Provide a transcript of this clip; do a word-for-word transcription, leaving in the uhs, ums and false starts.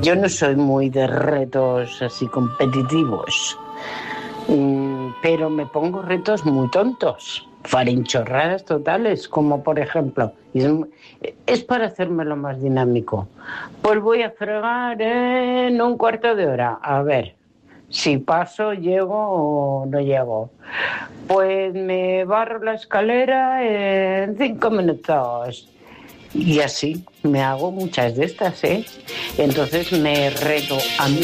Yo no soy muy de retos así competitivos, mm, pero me pongo retos muy tontos, farinchorradas totales, como por ejemplo, es, es para hacérmelo más dinámico. Pues voy a fregar en un cuarto de hora, a ver si paso, llego o no llego. Pues me barro la escalera en cinco minutos. Y así me hago muchas de estas, ¿eh? Entonces me reto a mí